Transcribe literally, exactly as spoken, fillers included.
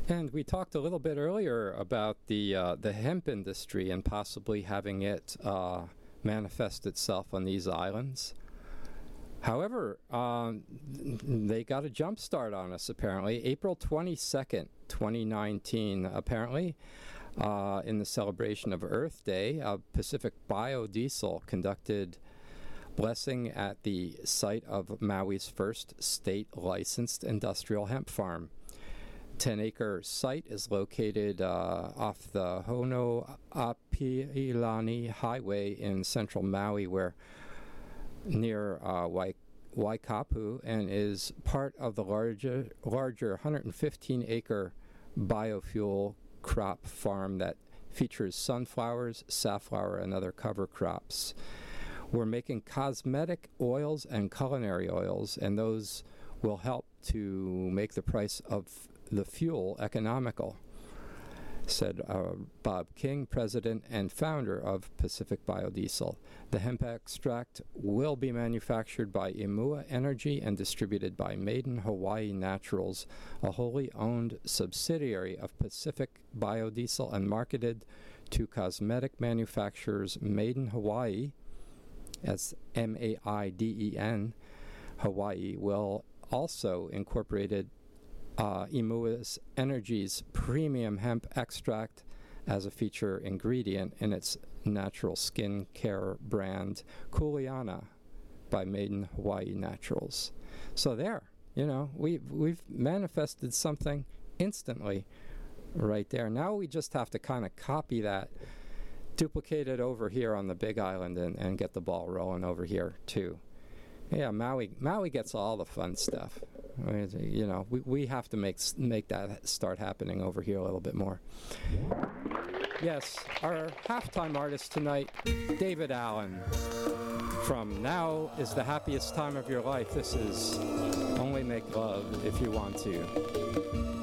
And we talked a little bit earlier about the uh, the hemp industry and possibly having it uh, manifest itself on these islands. However, um, they got a jump start on us, apparently. April twenty-second, twenty nineteen, apparently, uh, in the celebration of Earth Day, uh, Pacific Biodiesel conducted blessing at the site of Maui's first state-licensed industrial hemp farm. ten-acre site is located uh, off the Honoapiilani Highway in central Maui, where near uh, Wai- Waikapu, and is part of the larger, larger one hundred fifteen acre biofuel crop farm that features sunflowers, safflower, and other cover crops. We're making cosmetic oils and culinary oils, and those will help to make the price of the fuel economical, said uh, Bob King, president and founder of Pacific Biodiesel. The hemp extract will be manufactured by Imua Energy and distributed by Made in Hawaii Naturals, a wholly owned subsidiary of Pacific Biodiesel, and marketed to cosmetic manufacturers Made in Hawaii, as M A I D E N, Hawaii, will also incorporated Uh, Imua Energy's premium hemp extract as a feature ingredient in its natural skin care brand Kuleana by Made in Hawaii Naturals. So there, you know, we've, we've manifested something instantly right there. Now we just have to kind of copy that, duplicate it over here on the Big Island, and, and get the ball rolling over here too. Yeah, Maui Maui gets all the fun stuff. I mean, you know, we, we have to make make that start happening over here a little bit more. Yes, our halftime artist tonight, David Allen, from Now Is the Happiest Time of Your Life. This is Only Make Love If You Want To.